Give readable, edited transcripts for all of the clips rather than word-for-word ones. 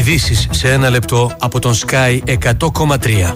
Ειδήσεις σε ένα λεπτό από τον Sky 100,3.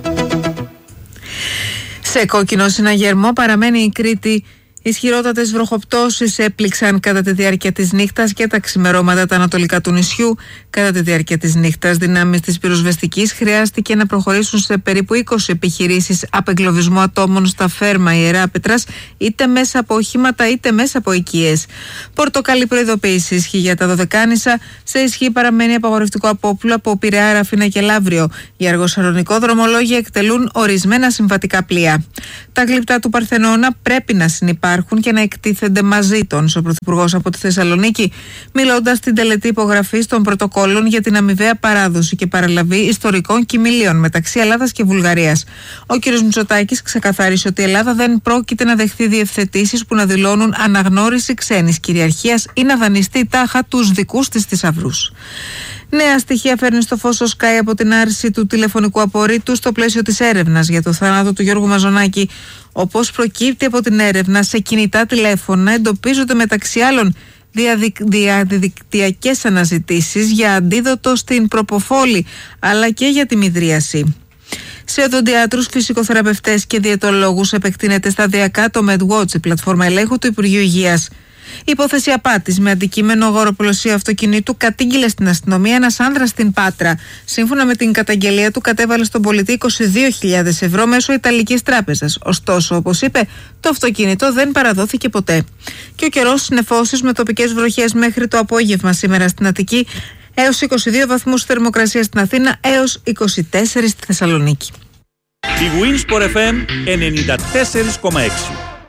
Σε κόκκινο συναγερμό παραμένει η Κρήτη. Ισχυρότατες βροχοπτώσεις έπληξαν κατά τη διάρκεια της νύχτας και τα ξημερώματα τα ανατολικά του νησιού. Κατά τη διάρκεια της νύχτας, δυνάμεις της πυροσβεστικής χρειάστηκε να προχωρήσουν σε περίπου 20 επιχειρήσεις απεγκλωβισμού ατόμων στα Φέρμα Ιεράπετρας, είτε μέσα από οχήματα είτε μέσα από οικίες. Πορτοκαλί προειδοποίηση ισχύει για τα Δωδεκάνησα. Σε ισχύ παραμένει απαγορευτικό απόπλου από Πειραιά, Ραφίνα και Λαύριο. Για αργοσαρονικό δρομολόγια εκτελούν ορισμένα συμβατικά πλοία. Τα γλυπτά του Παρθενώνα πρέπει να συνυπάρχουν και να εκτίθενται μαζί, τόνισε ο Πρωθυπουργός από τη Θεσσαλονίκη, μιλώντας στην τελετή υπογραφής των πρωτοκόλων για την αμοιβαία παράδοση και παραλαβή ιστορικών κοιμηλίων μεταξύ Ελλάδας και Βουλγαρίας. Ο κ. Μητσοτάκης ξεκαθάρισε ότι η Ελλάδα δεν πρόκειται να δεχθεί διευθετήσεις που να δηλώνουν αναγνώριση ξένης κυριαρχίας ή να δανειστεί τάχα τους δικούς της θησαυρούς. Νέα στοιχεία φέρνει στο φως ο Sky από την άρση του τηλεφωνικού απορρίτου στο πλαίσιο της έρευνας για το θάνατο του Γιώργου Μαζονάκη. Όπως προκύπτει από την έρευνα, σε κινητά τηλέφωνα εντοπίζονται μεταξύ άλλων διαδικτυακές αναζητήσεις για αντίδοτο στην προποφόλη, αλλά και για τη μυδρίαση. Σε οδοντιάτρους, φυσικοθεραπευτές και διαιτολόγους επεκτείνεται σταδιακά το MedWatch, η πλατφόρμα ελέγχου του Υπουργείου Υγείας. Η υπόθεση απάτης με αντικείμενο αγοροπολισία αυτοκινήτου κατήγγειλε στην αστυνομία ένας άνδρας στην Πάτρα. Σύμφωνα με την καταγγελία του, κατέβαλε στον πολιτή 22.000 ευρώ μέσω Ιταλικής τράπεζας. Ωστόσο, όπως είπε, το αυτοκίνητο δεν παραδόθηκε ποτέ. Και ο καιρός συνεφώσεις με τοπικές βροχές μέχρι το απόγευμα σήμερα στην Αττική, έως 22 βαθμούς θερμοκρασία στην Αθήνα, έως 24 στη Θεσσαλονίκη. Η Winsport FM 94,6.